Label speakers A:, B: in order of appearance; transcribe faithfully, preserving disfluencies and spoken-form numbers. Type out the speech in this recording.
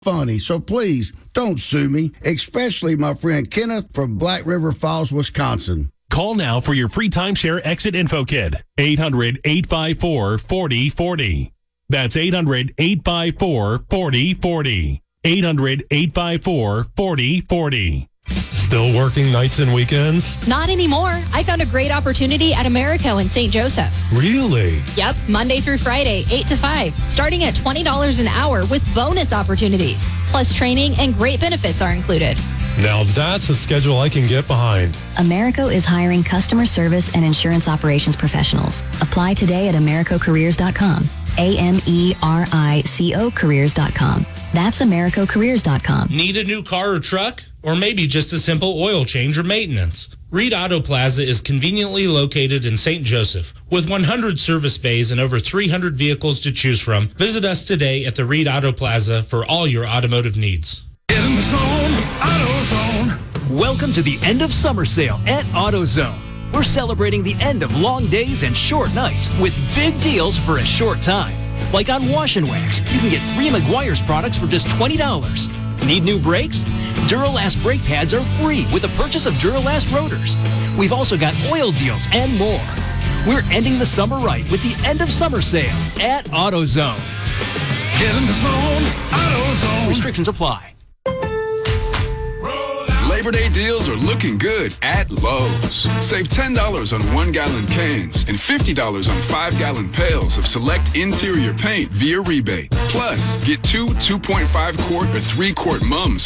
A: funny, so please don't sue me, especially my friend Kenneth from Black River Falls, Wisconsin.
B: Call now for your free timeshare exit info kit. eight hundred, eight five four, four oh four oh. That's eight hundred, eight five four, four oh four oh. eight hundred, eight five four, four oh four oh.
C: Still working nights and weekends?
D: Not anymore. I found a great opportunity at Americo in Saint Joseph.
C: Really?
D: Yep, Monday through Friday, eight to five, starting at twenty dollars an hour with bonus opportunities. Plus training and great benefits are included.
C: Now that's a schedule I can get behind.
E: Americo is hiring customer service and insurance operations professionals. Apply today at americo careers dot com. A M E R I C O careers dot com. That's americo careers dot com.
F: Need a new car or truck? Or maybe just a simple oil change or maintenance? Reed Auto Plaza is conveniently located in Saint Joseph. With one hundred service bays and over three hundred vehicles to choose from, visit us today at the Reed Auto Plaza for all your automotive needs.
G: Get in the zone, AutoZone.
H: Welcome to the end of summer sale at AutoZone. We're celebrating the end of long days and short nights with big deals for a short time. Like on Wash and Wax, you can get three Meguiar's products for just twenty dollars. Need new brakes? Duralast brake pads are free with the purchase of Duralast rotors. We've also got oil deals and more. We're ending the summer right with the end of summer sale at AutoZone.
G: Get in the zone, AutoZone.
H: Restrictions apply.
I: Labor Day deals are looking good at Lowe's. Save ten dollars on one-gallon cans and fifty dollars on five-gallon pails of select interior paint via rebate. Plus, get two two point five quart or three quart mums